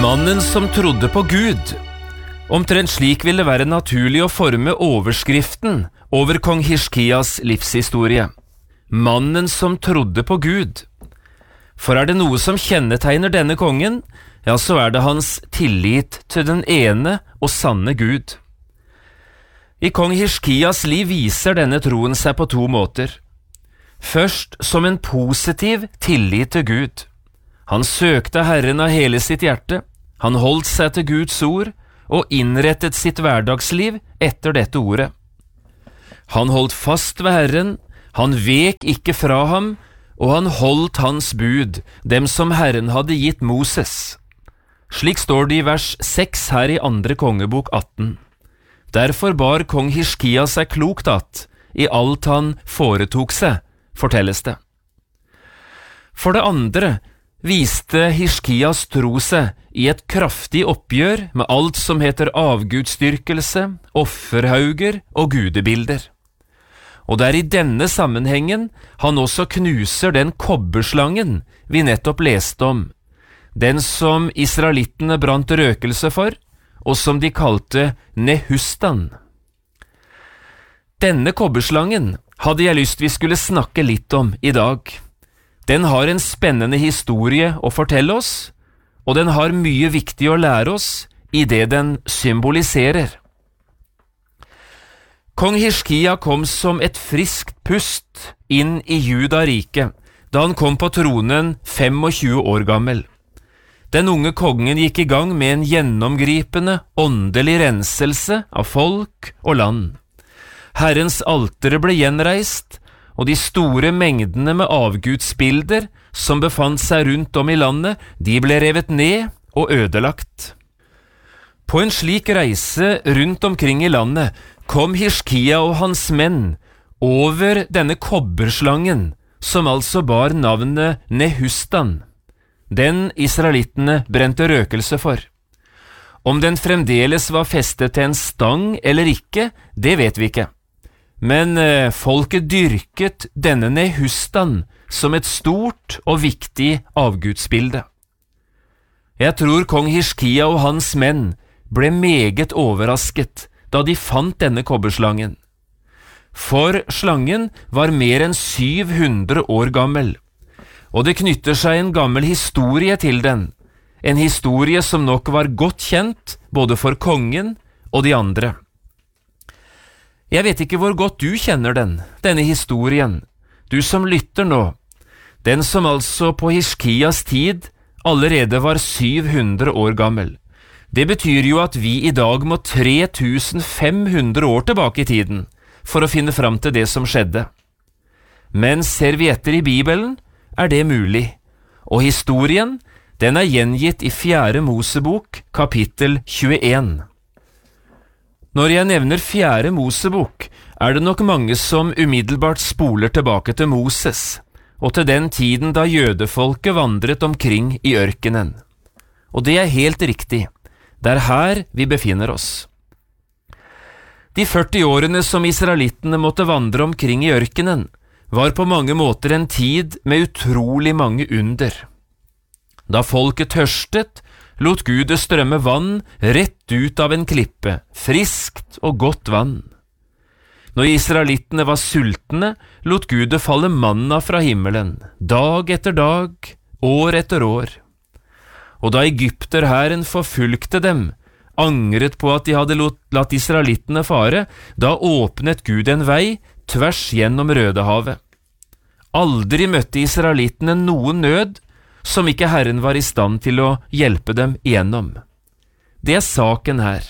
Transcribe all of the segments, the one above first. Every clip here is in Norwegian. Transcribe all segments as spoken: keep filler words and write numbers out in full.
Mannen som trodde på Gud. Omtrent slik vil det være naturlig å forme overskriften over kong Hiskias livshistorie. Mannen som trodde på Gud. For er det noe som kjennetegner denne kongen, ja, så er det hans tillit til den ene og sanne Gud. I kong Hiskias liv viser denne troen seg på to måter. Først som en positiv tillit til Gud. Han søkte Herren av hele sitt hjerte, han holdt seg til Guds ord og innrettet sitt hverdagsliv etter dette ordet. Han holdt fast ved Herren, han vek ikke fra ham, og han holdt hans bud, dem som Herren hadde gitt Moses. Slik står det i vers seks her i andre kongebok atten. Derfor bar kong Hiskia seg klokt at, i alt han foretok seg, fortelles det. For det andre viste Hiskias tro seg i et kraftig oppgjør med alt som heter avgudsdyrkelse, offerhauger og gudebilder. Og det er i denne sammenhengen han også knuser den kobberslangen vi nettopp leste om, den som israelittene brant røkelse for, og som de kalte Nehustan. Denne kobberslangen hadde jeg lyst vi skulle snakke litt om i dag. Den har en spennende historie å fortelle oss, og den har mye viktig å lære oss i det den symboliserer. Kong Hiskia kom som et friskt pust inn i Juda-riket da han kom på tronen tjuefem år gammel. Den unge kongen gikk i gang med en gjennomgripende åndelig renselse av folk og land. Herrens altere ble gjenreist, og de store mengdene med avgudsbilder som befant seg rundt om i landet, de ble revet ned og ødelagt. På en slik reise rundt omkring i landet kom Hiskia og hans menn over denne kobberslangen, som altså bar navnet Nehustan, den israelittene brente røkelse for. Om den fremdeles var festet til en stang eller ikke, det vet vi ikke. Men eh, folket dyrket denne Nehustan som et stort og viktig avgudsbilde. Jeg tror kong Hiskia og hans menn ble meget overrasket da de fant denne kobberslangen. For slangen var mer enn syv hundre år gammel, og det knytter seg en gammel historie til den, en historie som nok var godt kjent både for kongen og de andre. Jeg vet ikke hvor godt du kjenner den, denne historien, du som lytter nå, den som altså på Hiskias tid allerede var syv hundre år gammel. Det betyr jo at vi i dag må tre tusen fem hundre år tilbake i tiden for å finne fram til det som skjedde. Men ser vi etter i Bibelen, er det mulig, og historien, den er gjengitt i fjerde Mosebok, kapittel tjueen. Når jeg nevner fjerde Mosebok, er det nok mange som umiddelbart spoler tilbake til Moses, og til den tiden da jødefolket vandret omkring i ørkenen. Og det er helt riktig, det er her vi befinner oss. De førti årene som israelittene måtte vandre omkring i ørkenen, var på mange måter en tid med utrolig mange under. Da folket tørstet, lot Gud det strømme vann rett ut av en klippe, friskt og godt vann. Når israelittene var sultne, lot Gud det falle manna fra himmelen, dag etter dag, år etter år. Og da egypterherren forfulgte dem, angret på at de hadde latt israelittene fare, da åpnet Gud en vei tvers gjennom Rødehavet. Aldri møtte israelittene noen nød som ikke Herren var i stand til å hjelpe dem igjennom. Det er saken her.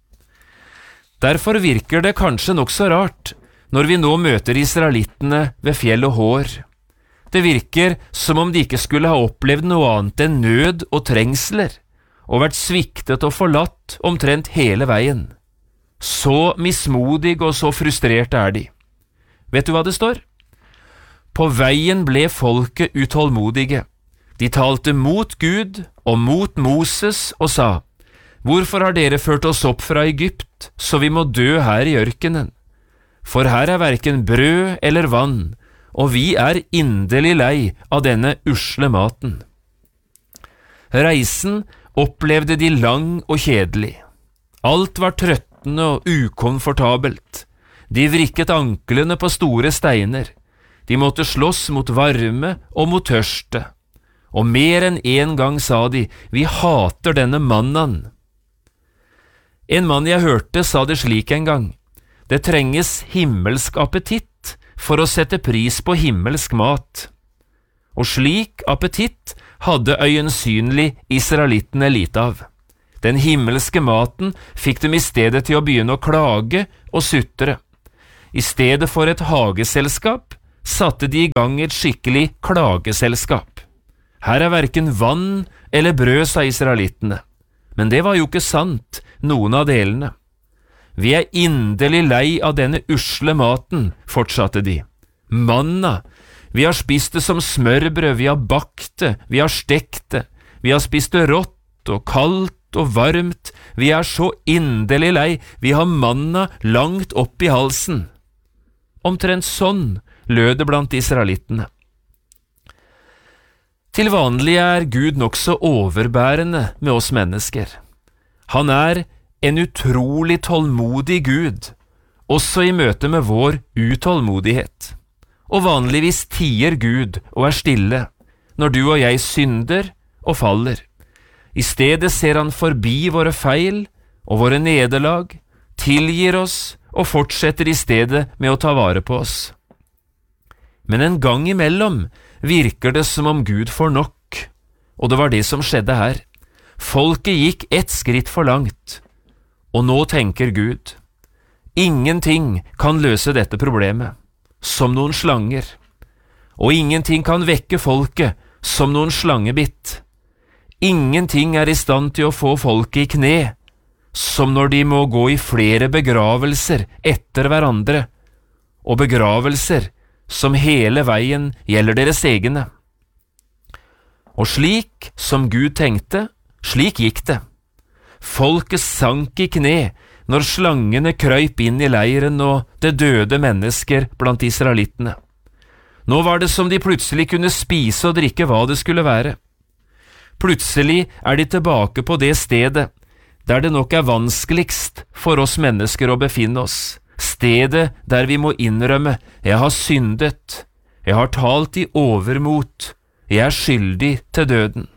Derfor virker det kanskje nok så rart når vi nå møter israelittene ved fjell og hår. Det virker som om de ikke skulle ha opplevd noe annet enn nød og trengsler, og vært sviktet og forlatt omtrent hele veien. Så mismodig og så frustrert er de. Vet du hva det står? På veien ble folket utålmodige. De talte mot Gud og mot Moses og sa, «Hvorfor har dere ført oss opp fra Egypt, så vi må dø her i ørkenen? For her er hverken brød eller vann, og vi er inderlig lei av denne usle maten.» Reisen opplevde de lang og kjedelig. Alt var trøttende og ukomfortabelt. De vrikket anklene på store steiner. De måtte slåss mot varme og mot tørste. Og mer enn en gang sa de, vi hater denne mannaen. En mann jeg hørte sa det slik en gang, det trenges himmelsk appetitt for å sette pris på himmelsk mat. Og slik appetitt hadde øyensynlig israelittene lite av. Den himmelske maten fikk dem i stedet til å begynne å klage og sutre. I stedet for et hageselskap satte de i gang et skikkelig klageselskap. Her er hverken vann eller brød, sa israelittene. Men det var jo ikke sant, noen av delene. Vi er inderlig lei av denne usle maten, fortsatte de. Manna, vi har spist det som smørbrød, vi har bakt det, vi har stekt det, vi har spist det rått og kaldt og varmt, vi er så inderlig lei, vi har manna langt opp i halsen. Omtrent sånn lød det blant israelittene. Til vanlig er Gud nokså overbærende med oss mennesker. Han er en utrolig tålmodig Gud, også i møte med vår utålmodighet. Og vanligvis tier Gud og er stille når du og jeg synder og faller. I stedet ser han forbi våre feil og våre nederlag, tilgir oss og fortsetter i stedet med å ta vare på oss. Men en gang imellom virker det som om Gud får nok, og det var det som skjedde her. Folket gikk ett skritt for langt, og nå tenker Gud, ingenting kan løse dette problemet, som noen slanger, og ingenting kan vekke folket som noen slangebitt. Ingenting er i stand til å få folket i kne, som når de må gå i flere begravelser etter hverandre, og begravelser som hele veien gjelder deres egne. Og slik som Gud tenkte, slik gikk det. Folket sank i kne når slangene krøyp inn i leiren og det døde mennesker blant israelittene. Nå var det som de plutselig kunne spise og drikke hva det skulle være. Plutselig er de tilbake på det stedet der det nok er vanskeligst for oss mennesker å befinne oss. Stedet der vi må innrømme, jeg har syndet, jeg har talt i overmot, jeg er skyldig til døden.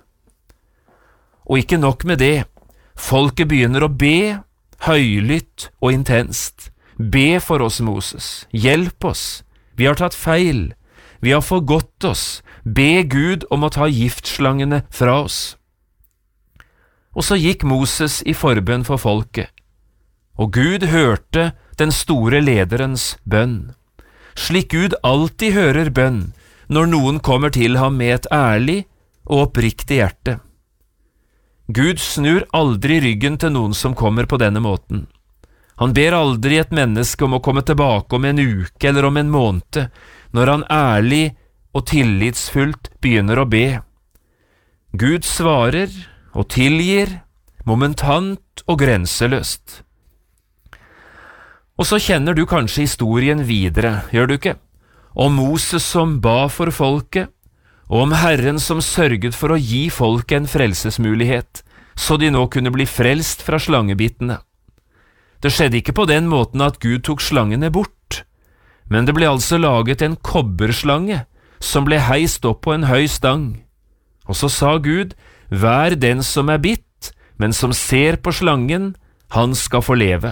Og ikke nok med det, folket begynner å be, høylytt og intenst. Be for oss, Moses, hjelp oss, vi har tatt feil, vi har forgått oss, be Gud om å ta giftslangene fra oss. Og så gikk Moses i forbønn for folket, og Gud hørte den store lederens bønn. Slik Gud alltid hører bønn når noen kommer til ham med et ærlig og oppriktig hjerte. Gud snur aldri ryggen til noen som kommer på denne måten. Han ber aldri et menneske om å komme tilbake om en uke eller om en måned, når han ærlig og tillitsfullt begynner å be. Gud svarer og tilgir, momentant og grenseløst. Og så kjenner du kanskje historien videre, gjør du ikke? Om Moses som ba for folket, og om Herren som sørget for å gi folket en frelsesmulighet, så de nå kunne bli frelst fra slangebittene. Det skjedde ikke på den måten at Gud tok slangene bort, men det ble altså laget en kobberslange som ble heist opp på en høy stang. Og så sa Gud, vær den som er bitt, men som ser på slangen, han skal få leve.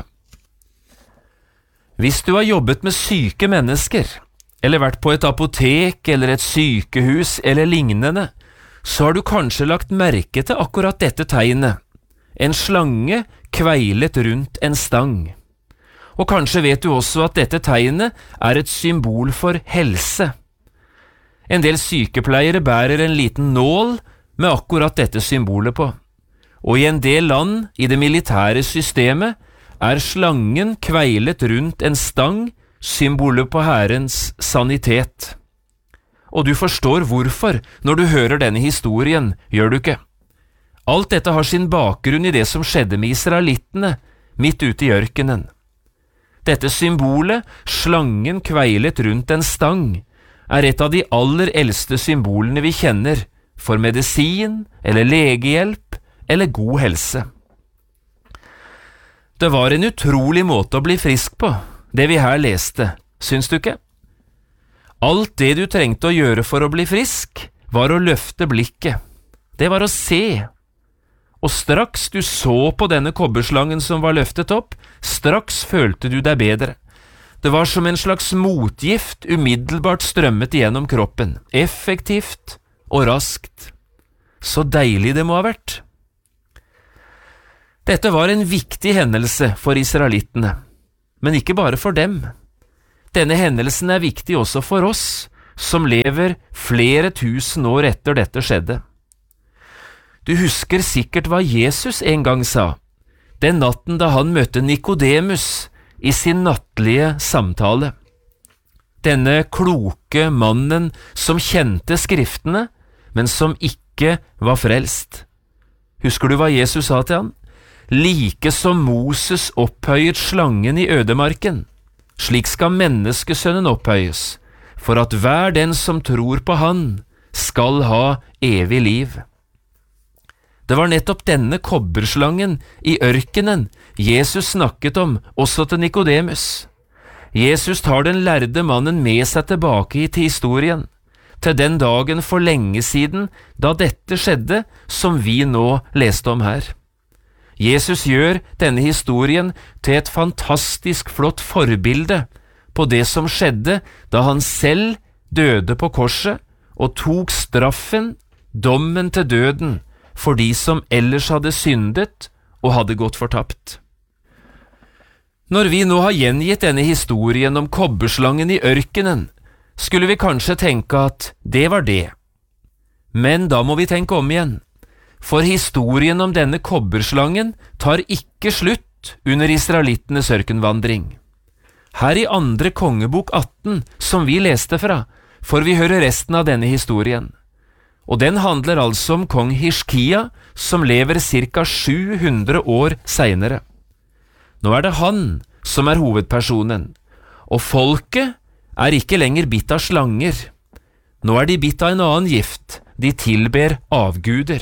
Hvis du har jobbet med syke mennesker, eller vært på et apotek eller et sykehus eller lignende, så har du kanskje lagt merke til akkurat dette tegnet. En slange kveilet rundt en stang. Og kanskje vet du også at dette tegnet er et symbol for helse. En del sykepleiere bærer en liten nål med akkurat dette symbolet på. Og i en del land i det militære systemet er slangen kveilet rundt en stang, symbolet på Herrens sanitet. Og du forstår hvorfor når du hører denne historien, gjør du ikke? Alt dette har sin bakgrunn i det som skjedde med israelittene, midt ute i ørkenen. Dette symbolet, slangen kveilet rundt en stang, er et av de aller eldste symbolene vi kjenner for medisin eller legehjelp eller god helse. Det var en utrolig måte å bli frisk på, det vi her leste, syns du ikke? Alt det du trengte å gjøre for å bli frisk, var å løfte blikket. Det var å se. Og straks du så på denne kobberslangen som var løftet opp, straks følte du deg bedre. Det var som en slags motgift umiddelbart strømmet igjennom kroppen, effektivt og raskt. Så deilig det må ha vært. Dette var en viktig hendelse for israelittene, men ikke bare for dem. Denne hendelsen er viktig også for oss, som lever flere tusen år etter dette skjedde. Du husker sikkert hva Jesus en gang sa, den natten da han møtte Nikodemus i sin nattlige samtale. Denne kloke mannen som kjente skriftene, men som ikke var frelst. Husker du hva Jesus sa til han? Like som Moses opphøyet slangen i ødemarken, slik skal menneskesønnen opphøyes, for at hver den som tror på han skal ha evig liv. Det var nettopp denne kobberslangen i ørkenen Jesus snakket om også til Nikodemus. Jesus tar den lærde mannen med seg tilbake til historien, til den dagen for lenge siden da dette skjedde som vi nå leste om her. Jesus gjør denne historien til et fantastisk flott forbilde på det som skjedde da han selv døde på korset og tok straffen, dommen til døden, for de som ellers hadde syndet og hadde gått fortapt. Når vi nå har gjengitt denne historien om kobberslangen i ørkenen, skulle vi kanskje tenke at det var det. Men da må vi tenke om igjen. For historien om denne kobberslangen tar ikke slutt under israelittenes ørkenvandring. Her i andre kongebok atten, som vi leste fra, får vi høre resten av denne historien. Og den handler altså om kong Hiskia, som lever ca sju hundre år senere. Nå er det han som er hovedpersonen, og folket er ikke lenger bitt av slanger. Nå er de bitt av en annen gift, de tilber avguder.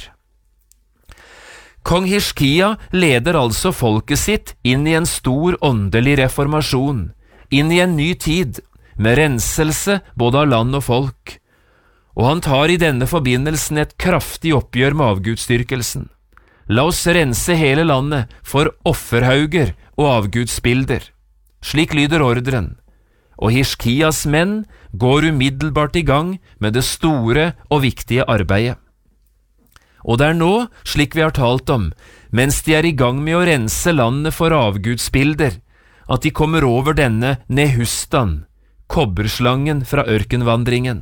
Kong Hiskia leder altså folket sitt inn i en stor åndelig reformasjon, inn i en ny tid, med renselse både av land og folk. Og han tar i denne forbindelsen et kraftig oppgjør med avgudsdyrkelsen. La oss rense hele landet for offerhauger og avgudsbilder. Slik lyder ordren, og Hiskias menn går umiddelbart i gang med det store og viktige arbeidet. Og det er nå, slik vi har talt om, mens de er i gang med å rense landet for avgudsbilder, at de kommer over denne Nehustan, kobberslangen fra ørkenvandringen.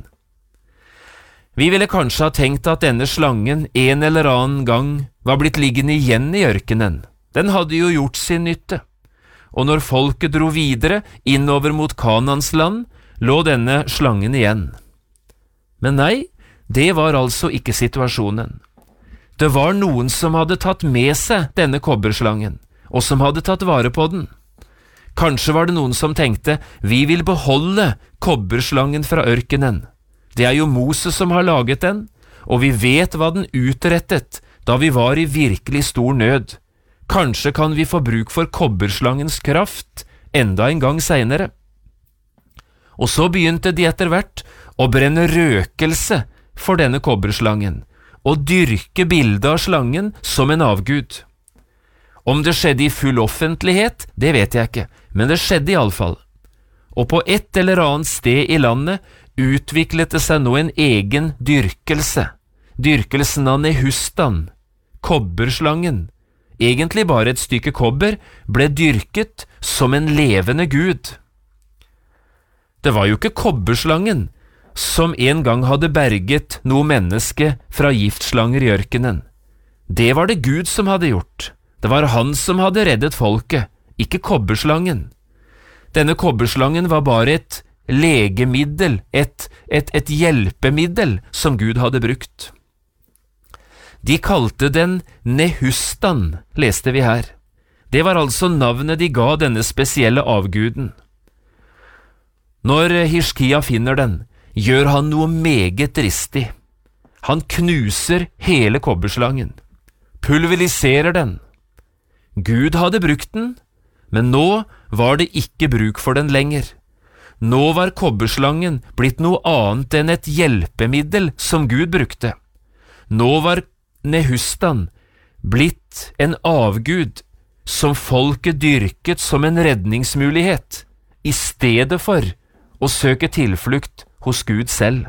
Vi ville kanskje ha tenkt at denne slangen en eller annen gang var blitt liggende igjen i ørkenen. Den hadde jo gjort sin nytte. Og når folket dro videre innover mot Kanans land, lå denne slangen igjen. Men nei, det var altså ikke situasjonen. Det var noen som hadde tatt med seg denne kobberslangen, og som hadde tatt vare på den. Kanskje var det noen som tenkte, vi vil beholde kobberslangen fra ørkenen. Det er jo Moses som har laget den, og vi vet hva den utrettet da vi var i virkelig stor nød. Kanskje kan vi få bruk for kobberslangens kraft enda en gang senere. Og så begynte de etter hvert å brenne røkelse for denne kobberslangen, og dyrke bildet av slangen som en avgud. Om det skjedde i full offentlighet, det vet jeg ikke, men det skjedde i alle fall. Og på et eller annet sted i landet utviklet det seg nå en egen dyrkelse, dyrkelsen av Nehustan, kobberslangen. Egentlig bare et stykke kobber ble dyrket som en levende gud. Det var jo ikke kobberslangen som en gang hadde berget noe menneske fra giftslanger i ørkenen. Det var det Gud som hadde gjort. Det var han som hadde reddet folket, ikke kobberslangen. Denne kobberslangen var bare et legemiddel, et, et, et hjelpemiddel som Gud hadde brukt. De kalte den Nehustan, leste vi her. Det var altså navnet de ga denne spesielle avguden. Når Hiskia finner den, gjør han noe meget dristig. Han knuser hele kobberslangen, pulveriserer den. Gud hadde brukt den, men nå var det ikke bruk for den lenger. Nå var kobberslangen blitt noe annet enn et hjelpemiddel som Gud brukte. Nå var Nehustan blitt en avgud som folket dyrket som en redningsmulighet, i stedet for å søke tilflukt hos Gud selv.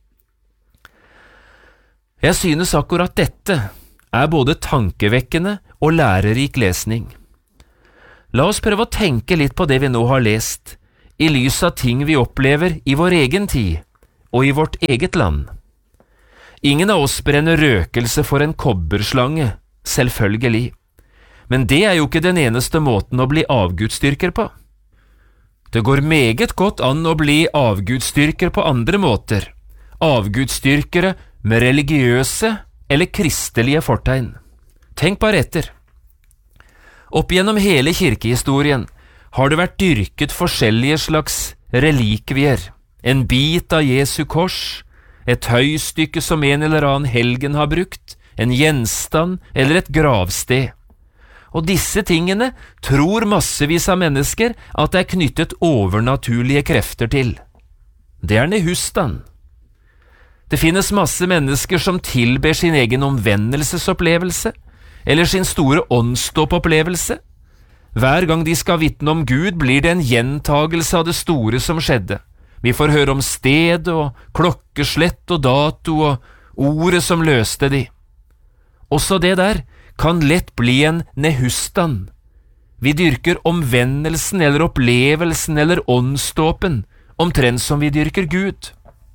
Jeg synes akkurat dette er både tankevekkende og lærerik lesning. La oss prøve å tenke litt på det vi nå har lest, i lys av ting vi opplever i vår egen tid og i vårt eget land. Ingen av oss brenner røkelse for en kobberslange, selvfølgelig. Men det er jo ikke den eneste måten å bli avgudsdyrker på. Det går meget godt an å bli avgudsdyrker på andre måter, avgudsdyrkere med religiøse eller kristelige fortegn. Tenk bare etter. Opp gjennom hele kirkehistorien har det vært dyrket forskjellige slags relikvier, en bit av Jesu kors, et høystykke som en eller annen helgen har brukt, en gjenstand eller et gravsted. Og disse tingene tror massevis av mennesker at det er knyttet overnaturlige krefter til. Det er Nehustan. Det finnes masse mennesker som tilber sin egen omvendelsesopplevelse, eller sin store åndsdåpopplevelse. Hver gang de skal vitne om Gud, blir det en gjentagelse av det store som skjedde. Vi får høre om sted og klokkeslett og dato og ordet som løste de. Også det der kan lett bli en Nehustan. Vi dyrker omvendelsen eller opplevelsen eller åndsdåpen, omtrent som vi dyrker Gud.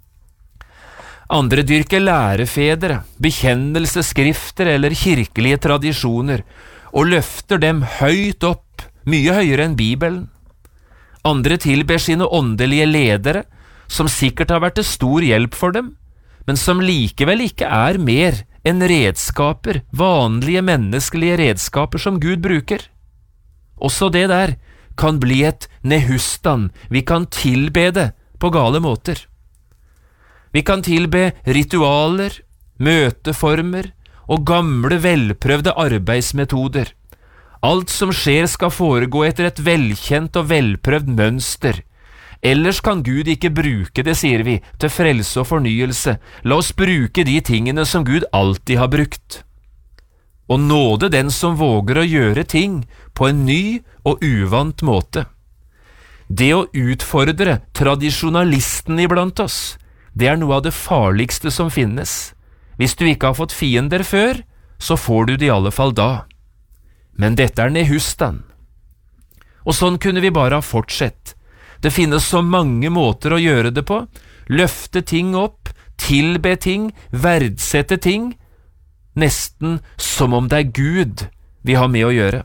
Andre dyrker lærefedre, bekjennelsesskrifter eller kirkelige tradisjoner, og løfter dem høyt opp, mye høyere enn Bibelen. Andre tilber sine åndelige ledere, som sikkert har vært til stor hjelp for dem, men som likevel ikke er mer enn redskaper, vanlige menneskelige redskaper som Gud bruker. Også det der kan bli et Nehustan, vi kan tilbe det på gale måter. Vi kan tilbe ritualer, møteformer og gamle velprøvde arbeidsmetoder. Alt som skjer skal foregå etter et velkjent og velprøvd mønster. Ellers kan Gud ikke bruke det, sier vi, til frelse og fornyelse. La oss bruke de tingene som Gud alltid har brukt. Og nåde den som våger å gjøre ting på en ny og uvant måte. Det å utfordre tradisjonalisten iblant oss, det er noe av det farligste som finnes. Hvis du ikke har fått fiender før, så får du det i alle fall da. Men dette er Nehustan. Og sånn kunne vi bare ha fortsett. Det finnes så mange måter å gjøre det på. Løfte ting opp, tilbe ting, verdsette ting, nesten som om det er Gud vi har med å gjøre.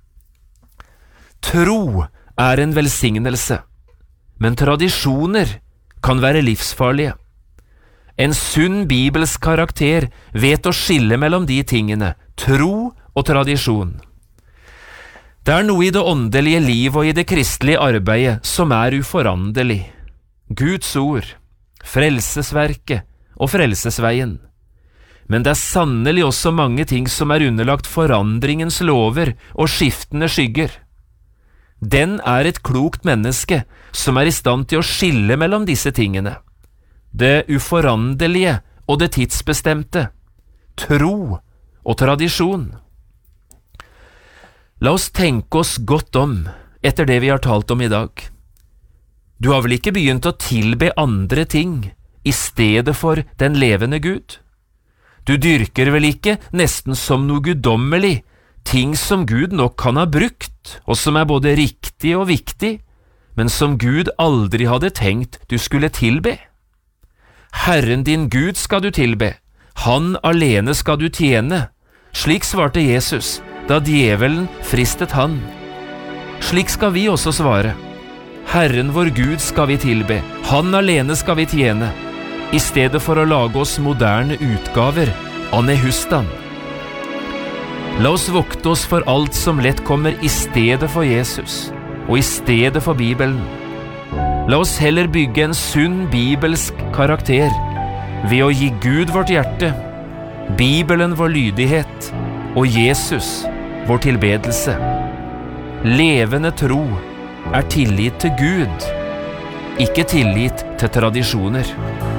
Tro er en velsignelse, men tradisjoner kan være livsfarlige. En sunn bibelsk karakter vet å skille mellom de tingene, tro og tradisjon. Det er noe i det åndelige liv og i det kristelige arbeidet som er uforanderlig. Guds ord, frelsesverket og frelsesveien. Men det er sannelig også mange ting som er underlagt forandringens lover og skiftende skygger. Den er et klokt menneske som er i stand til å skille mellom disse tingene. Det uforanderlige og det tidsbestemte, tro og tradisjon. La oss tenke oss godt om etter det vi har talt om i dag. Du har vel ikke begynt å tilbe andre ting i stedet for den levende Gud? Du dyrker vel ikke nesten som noe guddommelig ting som Gud nok kan ha brukt, og som er både riktig og viktig, men som Gud aldri hadde tenkt du skulle tilbe? Herren din Gud skal du tilbe, han alene skal du tjene. Slik svarte Jesus da djevelen fristet han. Slik skal vi også svare. Herren vår Gud skal vi tilbe, han alene skal vi tjene, i stedet for å lage oss moderne utgaver av Nehustan. La oss vokte oss for alt som lett kommer i stedet for Jesus, og i stedet for Bibelen. La oss heller bygge en sunn bibelsk karakter ved å gi Gud vårt hjerte, Bibelen vår lydighet og Jesus vår tilbedelse. Levende tro er tillit til Gud, ikke tillit til tradisjoner.